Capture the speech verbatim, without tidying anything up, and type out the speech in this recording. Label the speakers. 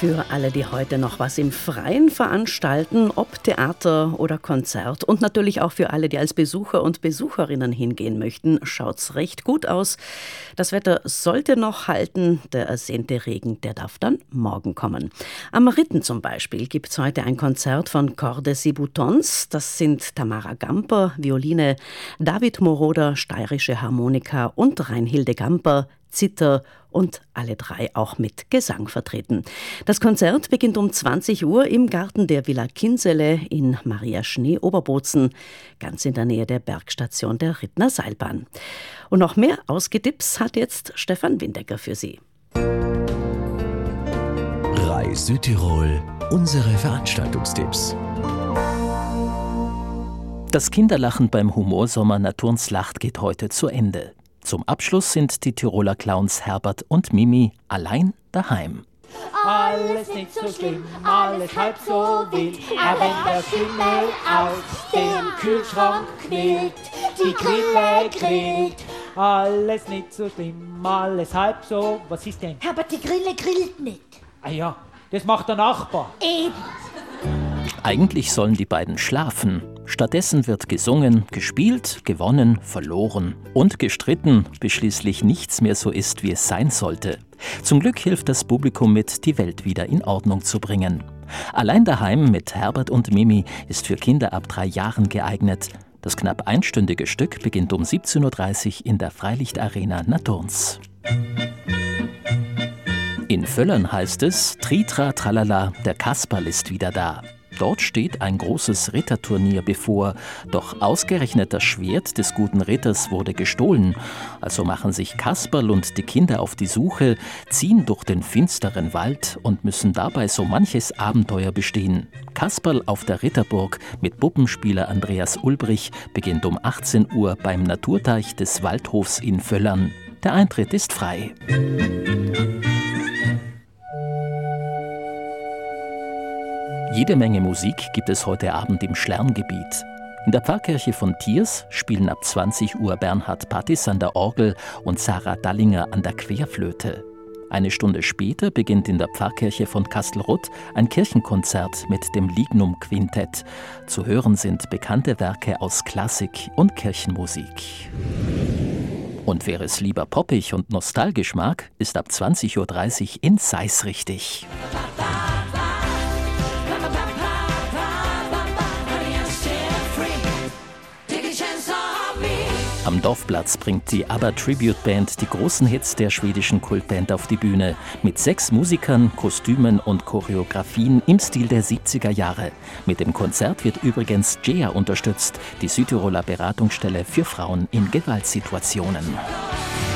Speaker 1: Für alle, die heute noch was im Freien veranstalten, ob Theater oder Konzert, und natürlich auch für alle, die als Besucher und Besucherinnen hingehen möchten, schaut's recht gut aus. Das Wetter sollte noch halten, der ersehnte Regen, der darf dann morgen kommen. Am Ritten zum Beispiel gibt's heute ein Konzert von Cordes y Boutons. Das sind Tamara Gamper, Violine, David Moroder, steirische Harmonika und Reinhilde Gamper, Zither, und alle drei auch mit Gesang vertreten. Das Konzert beginnt um zwanzig Uhr im Garten der Villa Kinsele in Maria Schnee Oberbozen, ganz in der Nähe der Bergstation der Rittner Seilbahn. Und noch mehr Ausgetipps hat jetzt Stefan Windecker für Sie.
Speaker 2: Reis Südtirol, unsere Veranstaltungstipps.
Speaker 3: Das Kinderlachen beim Humorsommer Naturns Lacht geht heute zu Ende. Zum Abschluss sind die Tiroler Clowns Herbert und Mimi allein daheim.
Speaker 4: Alles nicht so schlimm, alles halb so wild, aber wenn der Schimmel aus dem Kühlschrank quillt, die Grille grillt. Alles nicht so schlimm, alles halb so, was ist denn?
Speaker 5: Aber die Grille grillt nicht.
Speaker 4: Ah ja, das macht der Nachbar.
Speaker 5: Eben.
Speaker 3: Eigentlich sollen die beiden schlafen. Stattdessen wird gesungen, gespielt, gewonnen, verloren und gestritten, bis schließlich nichts mehr so ist, wie es sein sollte. Zum Glück hilft das Publikum mit, die Welt wieder in Ordnung zu bringen. Allein daheim mit Herbert und Mimi ist für Kinder ab drei Jahren geeignet. Das knapp einstündige Stück beginnt um siebzehn Uhr dreißig in der Freilichtarena Naturns. In Völlern heißt es, Tritra tralala, der Kasperl ist wieder da. Dort steht ein großes Ritterturnier bevor, doch ausgerechnet das Schwert des guten Ritters wurde gestohlen. Also machen sich Kasperl und die Kinder auf die Suche, ziehen durch den finsteren Wald und müssen dabei so manches Abenteuer bestehen. Kasperl auf der Ritterburg mit Puppenspieler Andreas Ulbrich beginnt um achtzehn Uhr beim Naturteich des Waldhofs in Völlern. Der Eintritt ist frei. Jede Menge Musik gibt es heute Abend im Schlerngebiet. In der Pfarrkirche von Thiers spielen ab zwanzig Uhr Bernhard Pattis an der Orgel und Sarah Dallinger an der Querflöte. Eine Stunde später beginnt in der Pfarrkirche von Kastelruth ein Kirchenkonzert mit dem Lignum Quintett. Zu hören sind bekannte Werke aus Klassik und Kirchenmusik. Und wer es lieber poppig und nostalgisch mag, ist ab zwanzig Uhr dreißig in Seis richtig. Am Dorfplatz bringt die ABBA Tribute Band die großen Hits der schwedischen Kultband auf die Bühne. Mit sechs Musikern, Kostümen und Choreografien im Stil der siebziger Jahre. Mit dem Konzert wird übrigens G E A unterstützt, die Südtiroler Beratungsstelle für Frauen in Gewaltsituationen.